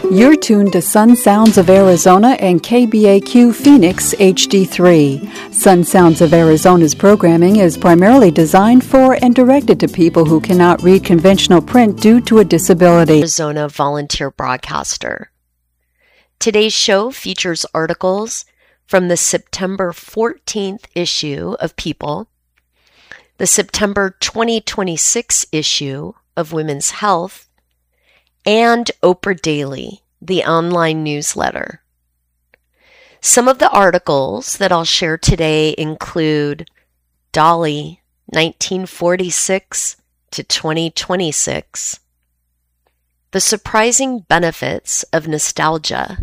You're tuned to Sun Sounds of Arizona and KBAQ Phoenix HD3. Sun Sounds of Arizona's programming is primarily designed for and directed to people who cannot read conventional print due to a disability. Arizona volunteer broadcaster. Today's show features articles from the September 14th issue of People, the September 2026 issue of Women's Health, and Oprah Daily, the online newsletter. Some of the articles that I'll share today include Dolly, 1946 to 2026, The Surprising Benefits of Nostalgia,